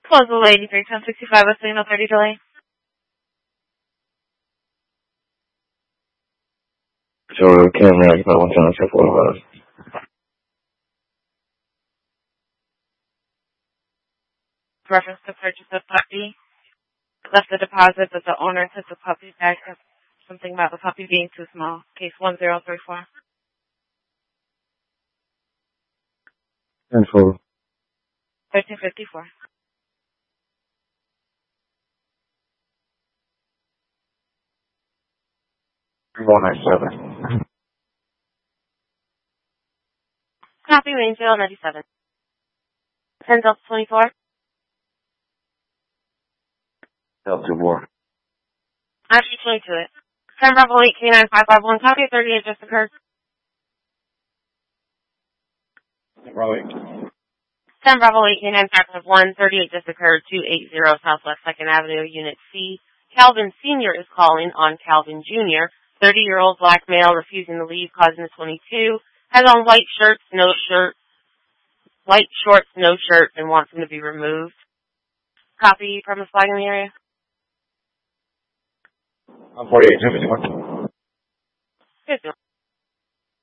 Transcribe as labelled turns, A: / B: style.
A: Close the lady, 31065 with signal 30 delay.
B: So, camera, occupy 110,
A: Reference to purchase of puppy. Left the deposit, but the owner took the puppy back. Something about the puppy being too small. Case 1034.
B: 10-4.
A: 1354.
B: $197.
A: Copy, Waynesville 97. 10 Delta 24.
B: Delta 4.
A: Actually 22 it. 10 Bravo 8 K9551. Copy 38 just occurred.
B: Probably.
A: 10 Bravo 8 K9551. 38 just occurred. 280 Southwest 2nd Avenue, Unit C. Calvin Sr. is calling on Calvin Jr. 30-year-old black male refusing to leave, causing a 22. Has on white shorts, no shirt, and wants him to be removed. Copy from the flag in the area.
B: 48, 251.
A: Good.